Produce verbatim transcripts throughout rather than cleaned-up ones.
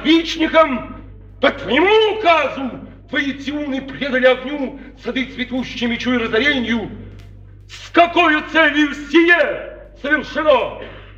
отличником, по твоему указу твои тиуны предали огню сады цветущие мечу и разоренью. С какой целью сие совершено?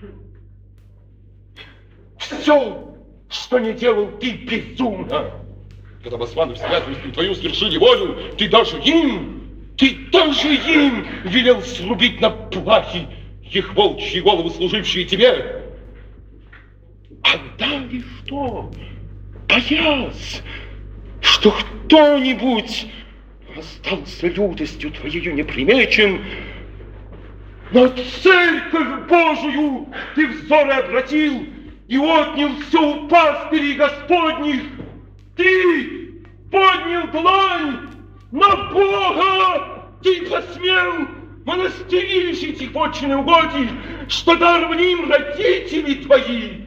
Все, что не делал ты, безумно. Когда басманы в святости твою свершили волю, ты даже им, ты даже им велел срубить на плахи их волчьи головы, служившие тебе. А далее что? Боясь, что кто-нибудь остался лютостью твоею непримечен, на церковь Божию ты взоры обратил и отнял все у пастырей Господних. Ты поднял длань на Бога, ты посмел монастыри лишить их вотчины угодий, что даровали им родители твои.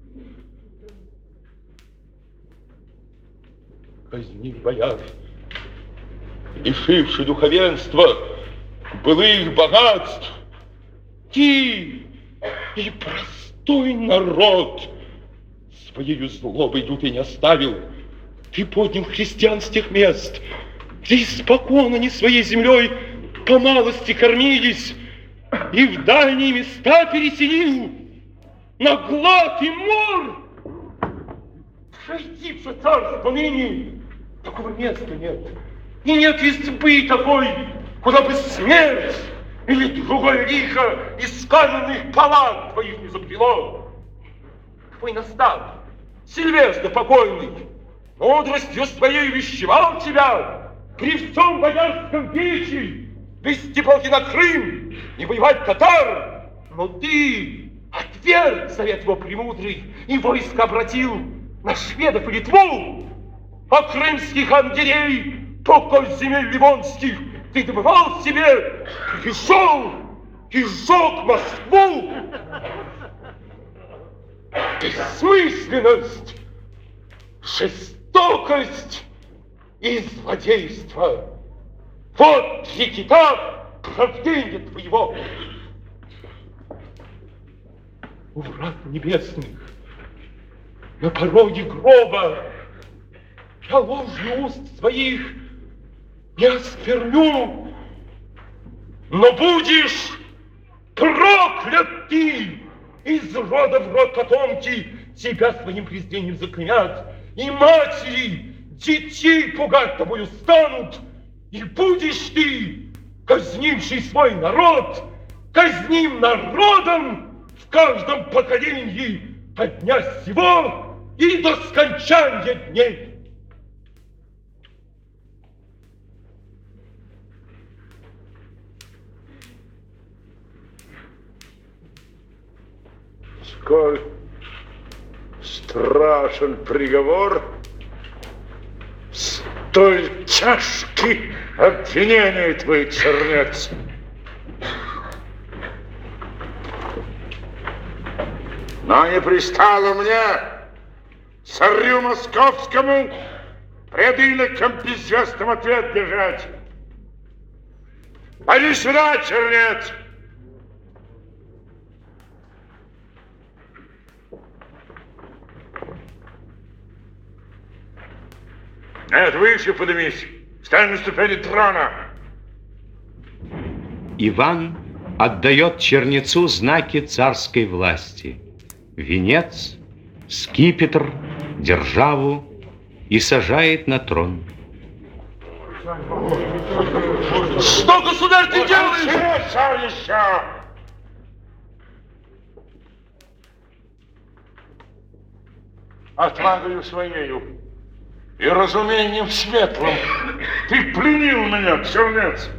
Казни бояр, лишивший духовенства былых богатств, ты и простой народ своею злобой лютой не оставил. Ты поднял христиан с тех мест, где испокон они своей землей по малости кормились, и в дальние места переселил, на глад и мор. Пройди в царство ныне, такого места нет, и нет избы такой, куда бы смерть или другое лихо из каменных палат твоих не забрело. Твой наставник, Сильвестр покойный, мудростью своей вещевал тебя при всем боярском вече вести полки на Крым, не воевать татар, но ты отверг совет его премудрый и войско обратил на шведов и Литву, а крымских ангерей, покой земель ливонских, ты добывал себе, пришел и сжег Москву. Бессмысленность, жестокость и злодейство. Вот три кита правдения твоего. У врат небесных, на пороге гроба, я ложью уст своих не оскверню, но будешь проклят ты, из рода в род потомки тебя своим презрением заклеймят, и матери детей пугать тобою станут, и будешь ты, казнивший свой народ, казним народом в каждом поколении от дня сего и до скончания дней. Сколь страшен приговор, столь тяжки обвинения твои, чернец. Но не пристало мне, царю московскому, пред иноком безвестным ответ держать. Поди сюда, чернец! Нет, выше поднимись. Встань на ступени трона. Иван отдает чернецу знаки царской власти. Венец, скипетр, державу и сажает на трон. Что, государь, ты делаешь? Царь еще! Отвагою своею и разумением светлым ты пленил меня, чернец.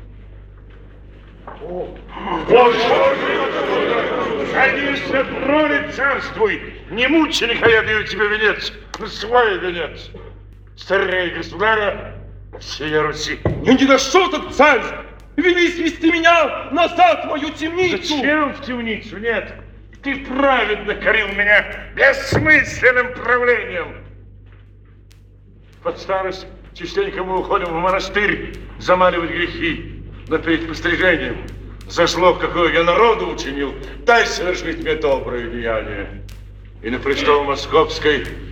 Садись на троне, царствуй. Не мученика я даю тебе венец, но свой венец. Царя и государя всей Руси. Не ни на шуток, царь! Велись вести меня назад в мою темницу. Зачем в темницу? Нет. Ты праведно корил меня бессмысленным правлением. Под старость частенько мы уходим в монастырь замаливать грехи, но перед пострижением за зло, какое я народу учинил, дай совершить мне доброе деяние. И на престол московской